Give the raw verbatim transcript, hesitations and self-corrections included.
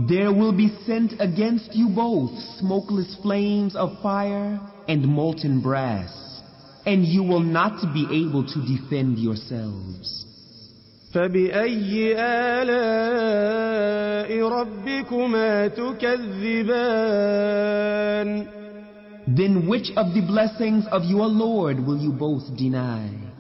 There will be sent against you both smokeless flames of fire and molten brass, and you will not be able to defend yourselves. فبأي آلاء ربكما تكذبان Then which of the blessings of your Lord will you both deny?